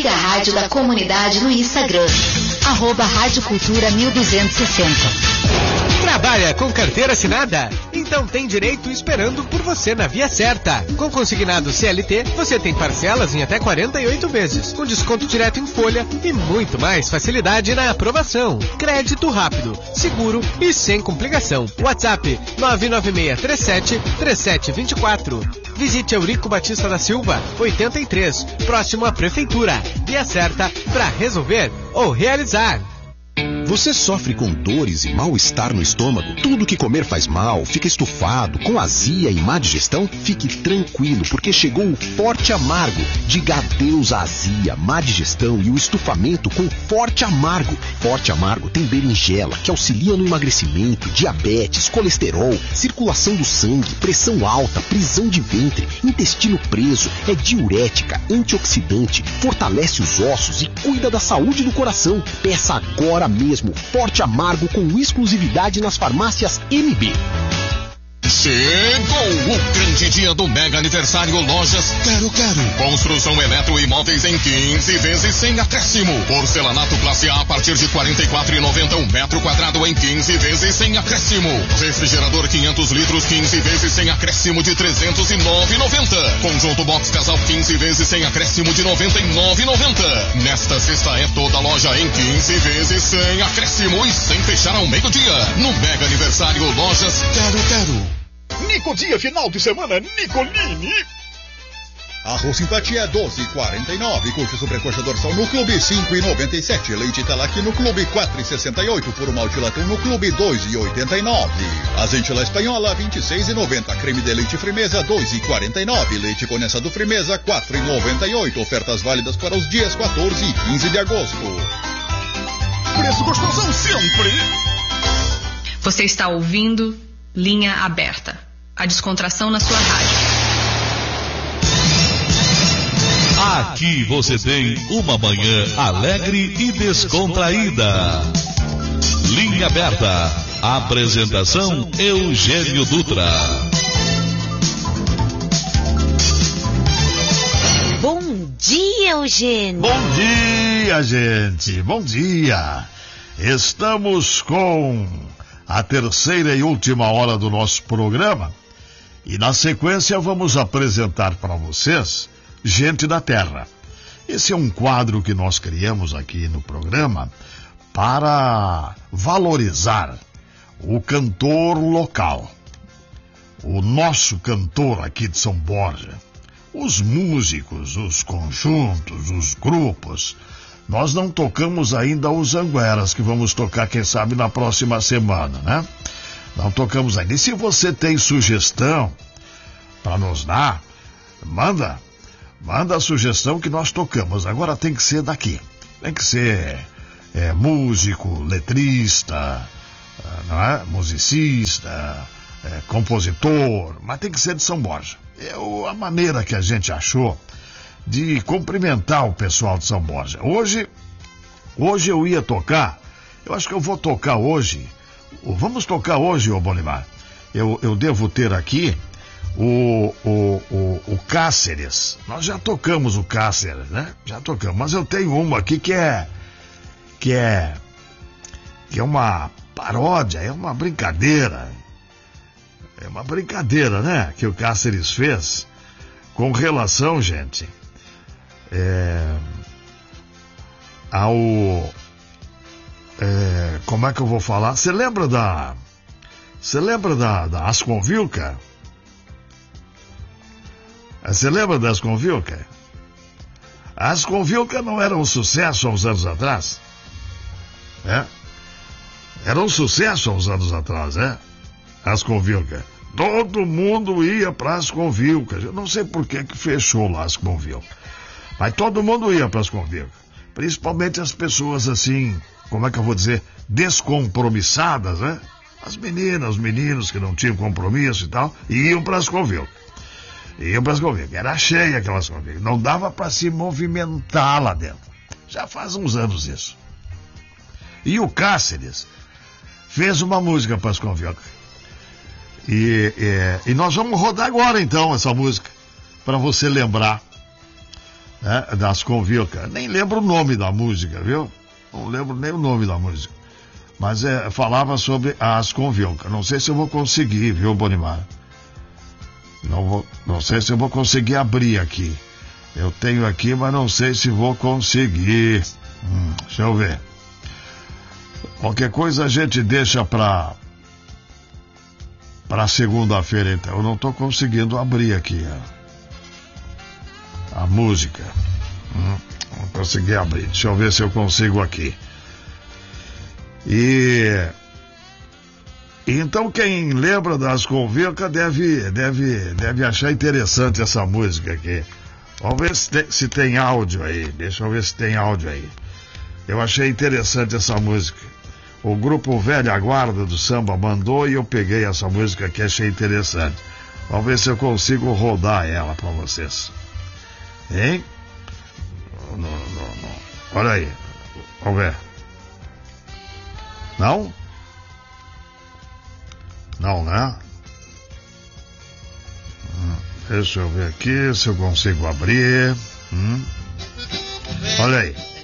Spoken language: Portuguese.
Siga a Rádio da Comunidade no Instagram, @Rádio Cultura 1260. Trabalha com carteira assinada? Então tem direito esperando por você na Via Certa. Com consignado CLT, você tem parcelas em até 48 vezes, com desconto direto em folha e muito mais facilidade na aprovação. Crédito rápido, seguro e sem complicação. WhatsApp 996373724. Visite Eurico Batista da Silva, 83, próximo à Prefeitura. Via Certa para resolver ou realizar. Você sofre com dores e mal-estar no estômago? Tudo que comer faz mal, fica estufado, com azia e má digestão? Fique tranquilo, porque chegou o Forte Amargo. Diga adeus à azia, má digestão e o estufamento com Forte Amargo. Forte Amargo tem berinjela, que auxilia no emagrecimento, diabetes, colesterol, circulação do sangue, pressão alta, prisão de ventre, intestino preso, é diurética, antioxidante, fortalece os ossos e cuida da saúde do coração. Peça agora mesmo Forte Amargo com exclusividade nas farmácias MB. Chegou o grande dia do mega aniversário Lojas Quero Quero. Construção eletroimóveis em 15 vezes sem acréscimo. Porcelanato classe A partir de R$ 44,90 um metro quadrado em 15 vezes sem acréscimo. Refrigerador 500 litros 15 vezes sem acréscimo de R$ 309,90. Conjunto box casal 15 vezes sem acréscimo de R$ 99,90. Nesta sexta é toda loja em 15 vezes sem acréscimo e sem fechar ao meio-dia. No mega aniversário Lojas Quero Quero. Nico Dia, final de semana, Nicolini. Arroz Simpatia 12,49. Coxa sobrecoxa dorsal no Clube 5,97. Leite Talaqui no Clube 4,68. Puro malte latão no Clube 2,89. Azeite La Espanhola 26,90. Creme de leite Frimeza 2,49. Leite condensado Frimeza 4,98. Ofertas válidas para os dias 14 e 15 de agosto. Preço gostosão sempre. Você está ouvindo Linha Aberta, a descontração na sua rádio. Aqui você tem uma manhã alegre e descontraída. Linha Aberta, apresentação Eugênio Dutra. Bom dia, Eugênio. Bom dia, gente. Bom dia. Estamos com a terceira e última hora do nosso programa e na sequência vamos apresentar para vocês Gente da Terra. Esse é um quadro que nós criamos aqui no programa para valorizar o cantor local, o nosso cantor aqui de São Borja, os músicos, os conjuntos, os grupos. Nós não tocamos ainda os Angueras, que vamos tocar, quem sabe, na próxima semana, né? Não tocamos ainda. E se você tem sugestão para nos dar, manda a sugestão que nós tocamos. Agora tem que ser daqui. Tem que ser músico, letrista, não é? Musicista, compositor, mas tem que ser de São Borja. É a maneira que a gente achou de cumprimentar o pessoal de São Borja. Hoje eu ia tocar, eu acho que eu vou tocar hoje, vamos tocar hoje, ô Bonimar. Eu devo ter aqui o Cáceres. Nós já tocamos o Cáceres, né? Já tocamos, mas eu tenho uma aqui que é uma paródia, é uma brincadeira. É uma brincadeira, né? Que o Cáceres fez com relação, gente, como é que eu vou falar? Você lembra da Asconvilca? Você lembra da Asconvilca? A Asconvilca não era um sucesso há uns anos atrás? Era um sucesso há uns anos atrás, né? Asconvilca. Todo mundo ia para Asconvilca. Eu não sei por que fechou lá Asconvilca. Mas todo mundo ia para Asconvilca. Principalmente as pessoas assim, como é que eu vou dizer, descompromissadas, né? As meninas, os meninos que não tinham compromisso e tal, iam para Asconvilca. Era cheia aquela Asconvilca. Não dava para se movimentar lá dentro. Já faz uns anos isso. E o Cáceres fez uma música para Asconvilca. E nós vamos rodar agora então essa música, para você lembrar. Das Convilca. Nem lembro o nome da música, viu? Não lembro nem o nome da música. Mas falava sobre as Convilca. Não sei se eu vou conseguir, viu, Bonimar? Não sei se eu vou conseguir abrir aqui. Eu tenho aqui, mas não sei se vou conseguir. Deixa eu ver. Qualquer coisa a gente deixa pra segunda-feira, então. Eu não tô conseguindo abrir aqui a música. Não consegui abrir. Deixa eu ver se eu consigo aqui. Então quem lembra das Convilca deve achar interessante essa música aqui. Vamos ver se tem áudio aí. Deixa eu ver se tem áudio aí. Eu achei interessante essa música. O grupo Velha Guarda do Samba mandou e eu peguei essa música que achei interessante. Vamos ver se eu consigo rodar ela pra vocês. Hein? Não. Olha aí. Vamos ver. Não? Não, né? Deixa eu ver aqui se eu consigo abrir. Olha aí.